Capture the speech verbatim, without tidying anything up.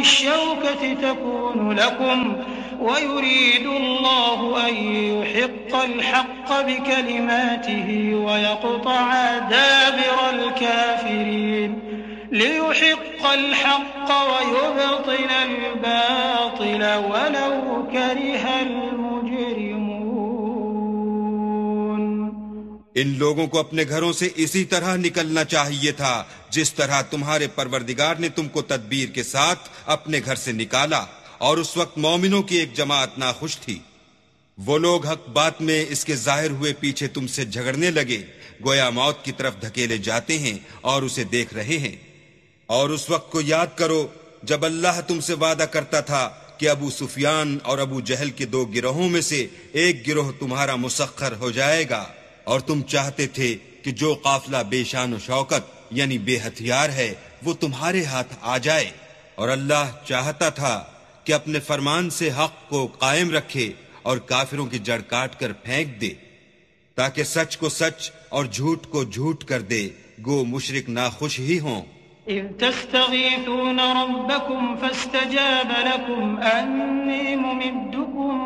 الشوكة تكون لكم ويريد الله أن يحق الحق بكلماته ويقطع دابر الكافرين ليحق الحق ويبطل الباطل ولو كره المجرمون. ان لوگوں کو اپنے گھروں سے اسی طرح نکلنا چاہیے تھا جس طرح تمہارے پروردگار نے تم کو تدبیر کے ساتھ اپنے گھر سے نکالا، اور اس وقت مومنوں کی ایک جماعت ناخوش تھی. وہ لوگ حق بات میں اس کے ظاہر ہوئے پیچھے تم سے جھگڑنے لگے، گویا موت کی طرف دھکیلے جاتے ہیں اور اسے دیکھ رہے ہیں. اور اس وقت کو یاد کرو جب اللہ تم سے وعدہ کرتا تھا کہ ابو سفیان اور ابو جہل کے دو گروہوں میں سے ایک گروہ تمہارا مسخر ہو جائے گا، اور تم چاہتے تھے کہ جو قافلہ بے شان و شوکت یعنی بے ہتھیار ہے وہ تمہارے ہاتھ آ جائے. اور اللہ چاہتا تھا کہ اپنے فرمان سے حق کو قائم رکھے اور کافروں کی جڑ کاٹ کر پھینک دے، تاکہ سچ کو سچ اور جھوٹ کو جھوٹ کر دے، گو مشرک ناخوش ہی ہوں. إذ تستغيثون ربكم فاستجاب لكم أني ممدكم